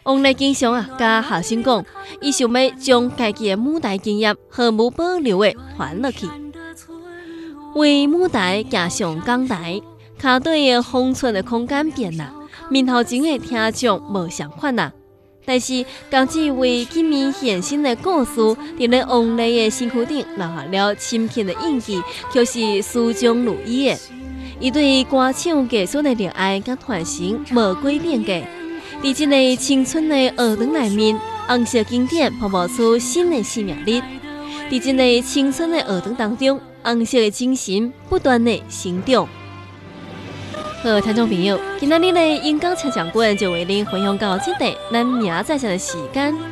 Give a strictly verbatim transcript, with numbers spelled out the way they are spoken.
王丽经常啊，甲学生讲，伊想要将家己的舞台经验毫无保留的传落去。为舞台行上讲台，卡队的方寸的空间变啦，面头前的听众无相款啦。但是，刚只为见面现身的故事，伫咧王丽的身躯顶留下了深刻的印记，却是始终如一的。伊对歌唱艺术的热爱甲传承无改变过。伫这个青春的学堂内面，红色经典泡泡出新的生命力。伫这个青春的学堂当中，红色的精神不断的成长。好，听众朋友，今仔日的演讲请讲馆就为您分享到这里，咱明仔载的时间